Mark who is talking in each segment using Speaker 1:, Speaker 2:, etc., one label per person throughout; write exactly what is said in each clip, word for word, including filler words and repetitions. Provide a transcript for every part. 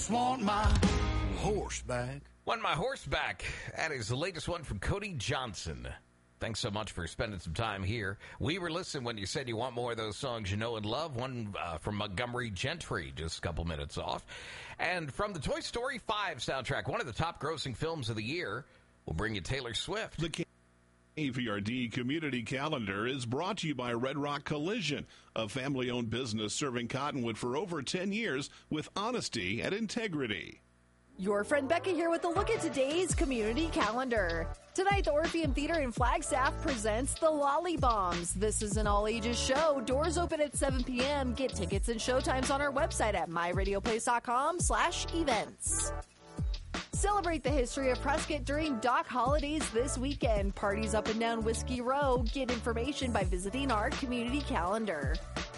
Speaker 1: just want my horse back.
Speaker 2: Want my horse back. That is the latest one from Cody Johnson. Thanks so much for spending some time here. We were listening when you said you want more of those songs you know and love. One uh, from Montgomery Gentry, just a couple minutes off. And from the Toy Story five soundtrack, one of the top grossing films of the year, we'll bring you Taylor Swift.
Speaker 3: The K V R D Community Calendar is brought to you by Red Rock Collision, a family-owned business serving Cottonwood for over ten years with honesty and integrity.
Speaker 4: Your friend Becca here with a look at today's community calendar. Tonight, the Orpheum Theater in Flagstaff presents the Lolly Bombs. This is an all-ages show. Doors open at seven p.m. Get tickets and showtimes on our website at my radio place dot com slash events. Celebrate the history of Prescott during Dock Holidays this weekend. Parties up and down Whiskey Row. Get information by visiting our community calendar.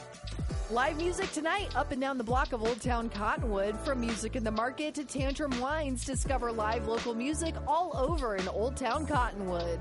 Speaker 4: Live music tonight up and down the block of Old Town Cottonwood. From Music in the Market to Tantrum Wines, discover live local music all over in Old Town Cottonwood.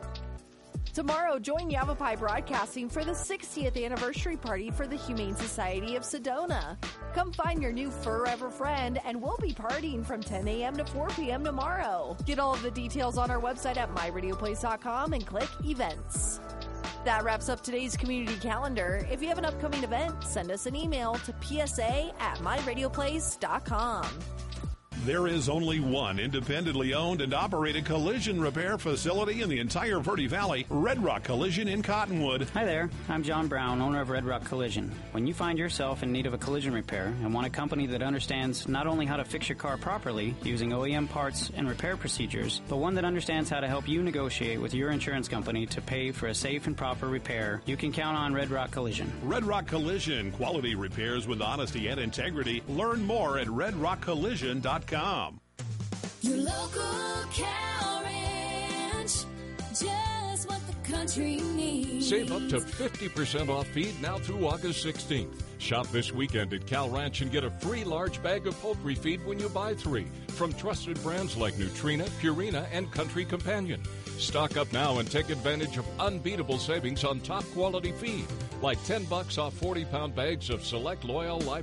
Speaker 4: Tomorrow, join Yavapai Broadcasting for the sixtieth anniversary party for the Humane Society of Sedona. Come find your new forever friend, and we'll be partying from ten a.m. to four p.m. tomorrow. Get all of the details on our website at my radio place dot com and click Events. That wraps up today's community calendar. If you have an upcoming event, send us an email to p s a at my radio place dot com.
Speaker 3: There is only one independently owned and operated collision repair facility in the entire Verde Valley, Red Rock Collision in Cottonwood.
Speaker 5: Hi there, I'm John Brown, owner of Red Rock Collision. When you find yourself in need of a collision repair and want a company that understands not only how to fix your car properly using O E M parts and repair procedures, but one that understands how to help you negotiate with your insurance company to pay for a safe and proper repair, you can count on Red Rock Collision.
Speaker 3: Red Rock Collision, quality repairs with honesty and integrity. Learn more at red rock collision dot com.
Speaker 6: Your local cow ranch, just what the country needs.
Speaker 7: Save up to fifty percent off feed now through August sixteenth. Shop this weekend at Cal Ranch and get a free large bag of poultry feed when you buy three from trusted brands like Nutrina, Purina, and Country Companion. Stock up now and take advantage of unbeatable savings on top quality feed, like ten bucks off forty pound bags of select Loyal Life